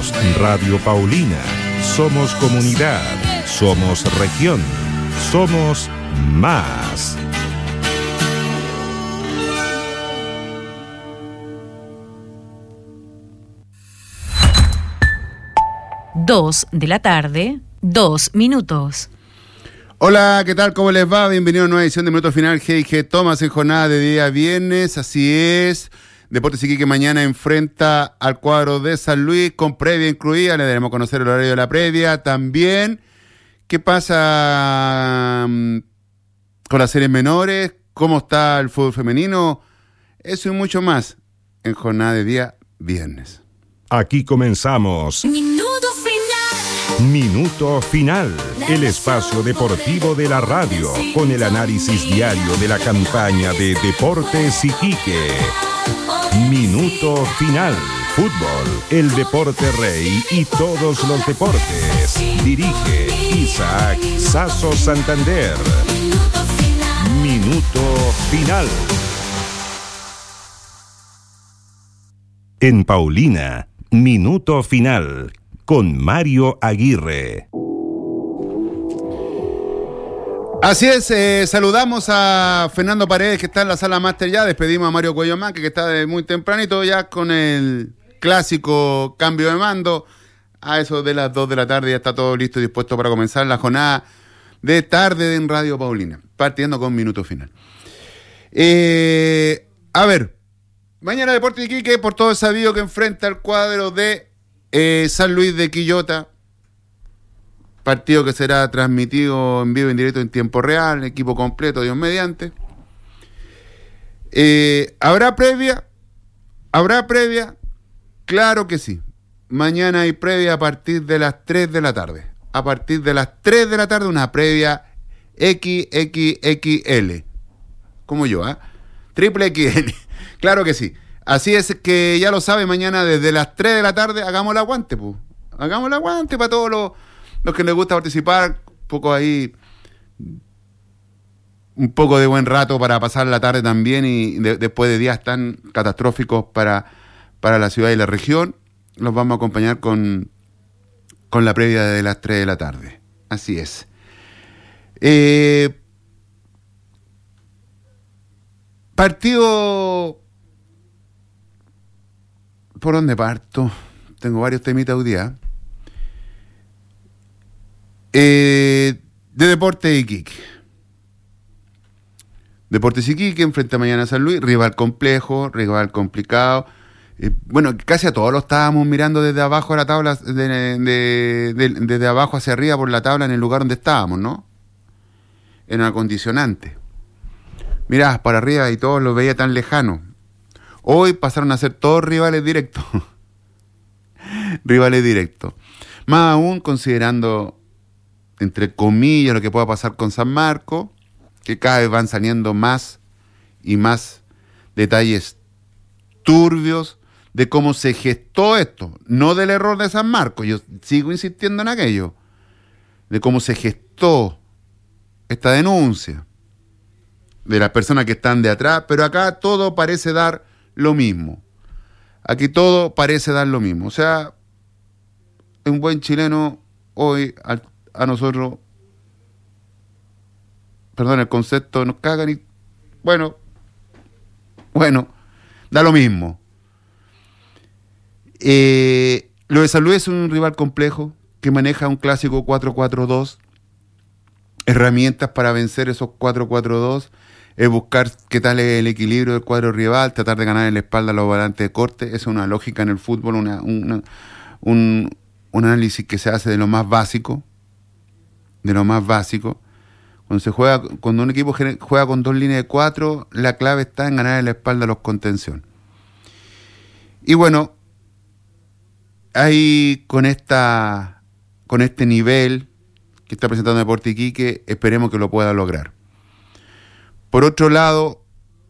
Somos Radio Paulina. Somos comunidad. Somos región. Somos más. 2 de la tarde, 2 minutos. Hola, ¿qué tal? ¿Cómo les va? Bienvenidos a una nueva edición de Minuto Final G&G Thomas en jornada de día viernes. Así es. Deportes Iquique mañana enfrenta al cuadro de San Luis con previa incluida. Le daremos a conocer el horario de la previa. También, ¿qué pasa con las series menores? ¿Cómo está el fútbol femenino? Eso y mucho más en jornada de día viernes. Aquí comenzamos. Minuto Final, el espacio deportivo de la radio, con el análisis diario de la campaña de Deportes Iquique. Minuto Final, fútbol, el deporte rey y todos los deportes. Dirige Isaac Sasso Santander. Minuto Final. En Paulina, Minuto Final. Con Mario Aguirre. Así es, saludamos a Fernando Paredes, que está en la sala máster ya. Despedimos a Mario Cuello que está de muy tempranito ya con el clásico cambio de mando. A eso de las 2 de la tarde ya está todo listo y dispuesto para comenzar la jornada de tarde en Radio Paulina, partiendo con Minuto Final. A ver, mañana Deportes Iquique, por todo sabido que enfrenta el cuadro de San Luis de Quillota, partido que será transmitido en vivo, en directo, en tiempo real, equipo completo, Dios mediante. ¿Habrá previa? Claro que sí. Mañana hay previa a partir de las 3 de la tarde. A partir de las 3 de la tarde una previa XXXL. Como yo, Triple XL. Claro que sí. Así es que ya lo sabe, mañana desde las 3 de la tarde hagamos el aguante, pues. Hagamos el aguante para todos los que les gusta participar, un poco de buen rato para pasar la tarde también y después de días tan catastróficos para la ciudad y la región, los vamos a acompañar con la previa de las 3 de la tarde. Así es. Partido... ¿Por dónde parto? Tengo varios temitas hoy día. De Deportes Iquique. Deportes Iquique enfrenta mañana a San Luis, rival complejo, rival complicado. Bueno, casi a todos lo estábamos mirando desde abajo a la tabla, desde abajo hacia arriba por la tabla en el lugar donde estábamos, ¿no? En una condicionante. Mirabas para arriba y todos los veía tan lejanos. Hoy pasaron a ser todos rivales directos. Rivales directos. Más aún considerando, entre comillas, lo que pueda pasar con San Marcos, que cada vez van saliendo más y más detalles turbios de cómo se gestó esto. No del error de San Marcos, yo sigo insistiendo en aquello. De cómo se gestó esta denuncia. De las personas que están de atrás, pero acá todo parece dar lo mismo. Aquí todo parece dar lo mismo. O sea, un buen chileno hoy a nosotros, perdón el concepto, nos cagan y bueno, da lo mismo. Lo de San Luis es un rival complejo que maneja un clásico 4-4-2, herramientas para vencer esos 4-4-2. Es buscar qué tal es el equilibrio del cuadro rival, tratar de ganar en la espalda a los volantes de corte. Es una lógica en el fútbol, un análisis que se hace de lo más básico. Cuando un equipo juega con 2 líneas de 4, la clave está en ganar en la espalda a los contención. Y bueno, ahí con este nivel que está presentando Deportes Iquique, esperemos que lo pueda lograr. Por otro lado,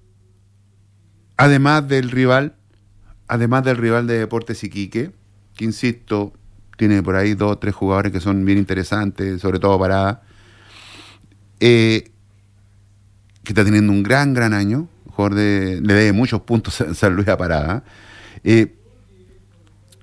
además del rival de Deportes Iquique, que insisto, tiene por ahí 2 o 3 jugadores que son bien interesantes, sobre todo Parada, que está teniendo un gran año, jugador le debe muchos puntos a San Luis a Parada.